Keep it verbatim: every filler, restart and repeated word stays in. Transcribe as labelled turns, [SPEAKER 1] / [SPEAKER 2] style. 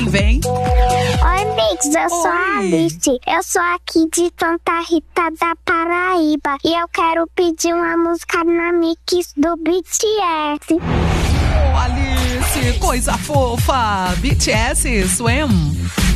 [SPEAKER 1] vem.
[SPEAKER 2] Oi, Mix, eu sou a Alice. Eu sou aqui de Santa Rita da Paraíba. E eu quero pedir uma música na Mix do B T S.
[SPEAKER 1] Oh, Alice, coisa fofa. B T S, Swim.